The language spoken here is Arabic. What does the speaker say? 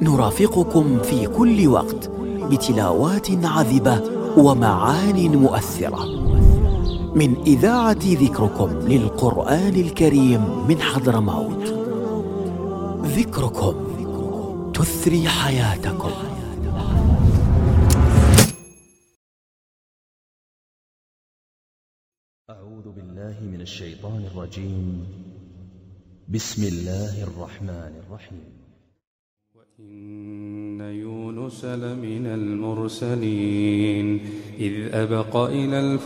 نرافقكم في كل وقت بتلاوات عذبة ومعان مؤثرة من إذاعة ذكركم للقرآن الكريم من حضرموت. ذكركم تثري حياتكم. أعوذ بالله من الشيطان الرجيم. بسم الله الرحمن الرحيم. وإن يونس لمن المرسلين إذ أبق إلى